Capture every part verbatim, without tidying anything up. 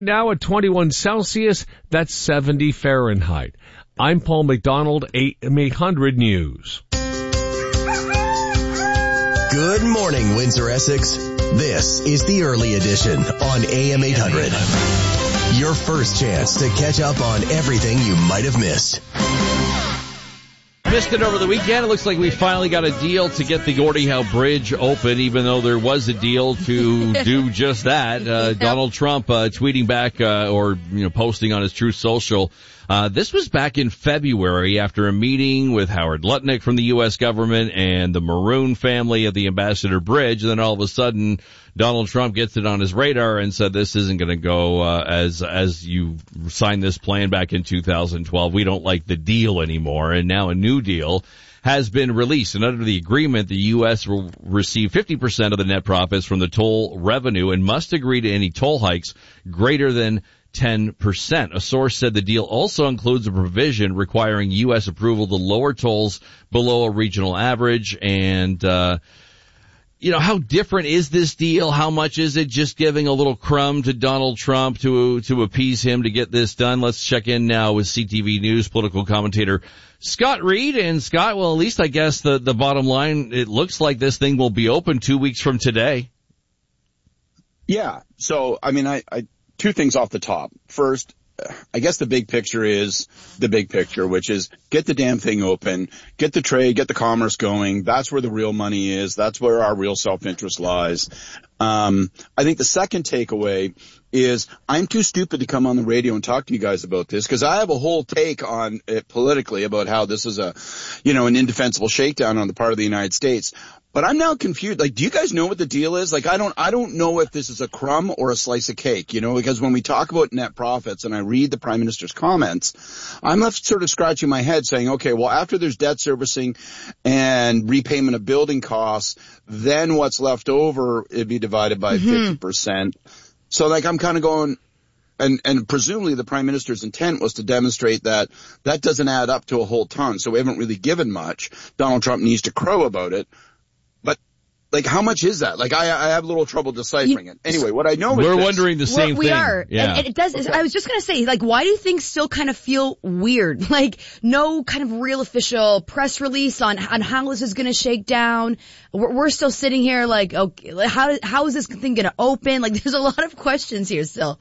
Now at twenty-one Celsius, that's seventy Fahrenheit. I'm Paul McDonald, A M eight hundred News. Good morning, Windsor, Essex. This is the early edition on A M eight hundred. Your first chance to catch up on everything you might have missed. Missed it over the weekend. It looks like we finally got a deal to get the Gordie Howe Bridge open, even though there was a deal to do just that. Uh, Donald Trump uh, tweeting back uh, or you know posting on his Truth Social. Uh, this was back in February after a meeting with Howard Lutnick from the U S government and the Maroon family at the Ambassador Bridge. And then all of a sudden, Donald Trump gets it on his radar and said, this isn't going to go uh, as as you signed this plan back in two thousand twelve. We don't like the deal anymore. And now a new deal has been released. And under the agreement, the U S will receive fifty percent of the net profits from the toll revenue and must agree to any toll hikes greater than ten percent. A source said the deal also includes a provision requiring U S approval to lower tolls below a regional average. And, uh, you know, how different is this deal? How much is it just giving a little crumb to Donald Trump to, to appease him to get this done? Let's check in now with C T V News political commentator Scott Reed. And Scott, well, at least I guess the, the bottom line, it looks like this thing will be open two weeks from today. Yeah. So, I mean, I, I, two things off the top. First, I guess the big picture is the big picture, which is get the damn thing open, get the trade, get the commerce going. That's where the real money is. That's where our real self-interest lies. Um, I think the second takeaway is I'm too stupid to come on the radio and talk to you guys about this because I have a whole take on it politically about how this is a, you know, an indefensible shakedown on the part of the United States. But I'm now confused. Like, do you guys know what the deal is? Like, I don't, I don't know if this is a crumb or a slice of cake, you know, because when we talk about net profits and I read the Prime Minister's comments, I'm left sort of scratching my head saying, okay, well, after there's debt servicing and repayment of building costs, then what's left over, it'd be divided by mm-hmm. fifty percent. So like, I'm kind of going, and, and presumably the Prime Minister's intent was to demonstrate that that doesn't add up to a whole ton. So we haven't really given much. Donald Trump needs to crow about it. But, like, how much is that? Like, I, I have a little trouble deciphering it. Anyway, what I know is We're this. wondering the same well, we thing. We are. Yeah. And, and it does, okay. I was just going to say, like, why do things still kind of feel weird? Like, no kind of real official press release on, on how this is going to shake down. We're, we're still sitting here like, okay, how, how is this thing going to open? Like, there's a lot of questions here still.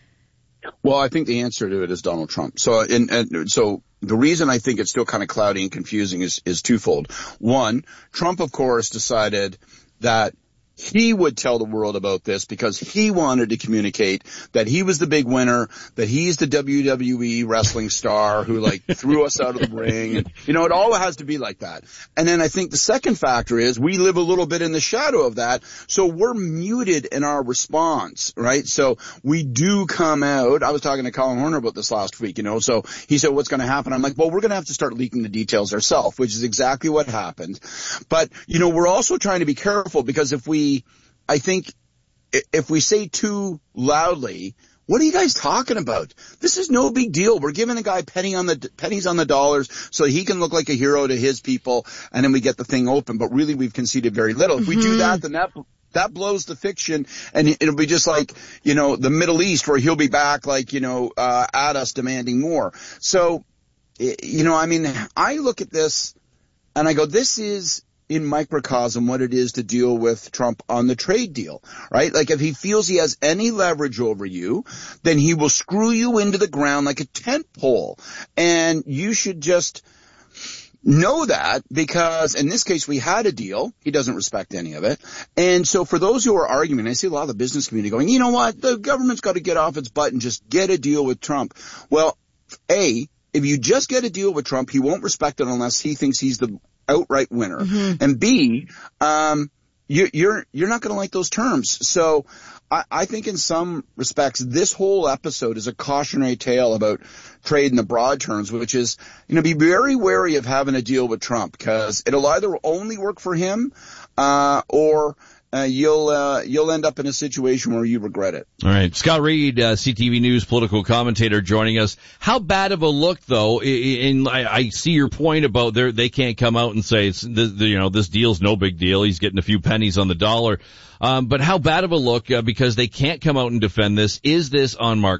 Well, I think the answer to it is Donald Trump. So, and, and so the reason I think it's still kind of cloudy and confusing is, is twofold. One, Trump, of course, decided that he would tell the world about this because he wanted to communicate that he was the big winner, that he's the W W E wrestling star who like threw us out of the ring. And, you know, it all has to be like that. And then I think the second factor is we live a little bit in the shadow of that. So we're muted in our response, right? So we do come out. I was talking to Colin Horner about this last week, you know, so he said, what's going to happen? I'm like, well, we're going to have to start leaking the details ourselves, which is exactly what happened. But, you know, we're also trying to be careful because if we, I think if we say too loudly, what are you guys talking about? This is no big deal. We're giving a guy penny on the pennies on the dollars so he can look like a hero to his people, and then we get the thing open. But really, we've conceded very little. If we do that, then that that blows the fiction, and it'll be just like, you know, the Middle East, where he'll be back, like, you know, uh, at us demanding more. So, you know, I mean, I look at this and I go, this is in microcosm what it is to deal with Trump on the trade deal, right? Like if he feels he has any leverage over you, then he will screw you into the ground like a tent pole. And you should just know that because in this case we had a deal. He doesn't respect any of it. And so for those who are arguing, I see a lot of the business community going, you know what? The government's got to get off its butt and just get a deal with Trump. Well, A, if you just get a deal with Trump, he won't respect it unless he thinks he's the outright winner. Mm-hmm. And B, um, you, you're, you're not going to like those terms. So I, I think in some respects, this whole episode is a cautionary tale about trade in the broad terms, which is, you know, be very wary of having a deal with Trump because it'll either only work for him, uh, or uh, you'll uh, you'll end up in a situation where you regret it. All right. Scott Reed, uh, C T V News political commentator, joining us. How bad of a look, though, and I, I see your point about they they can't come out and say, it's, the, the, you know, this deal's no big deal. He's getting a few pennies on the dollar. Um, but how bad of a look, uh, because they can't come out and defend this, is this on Mark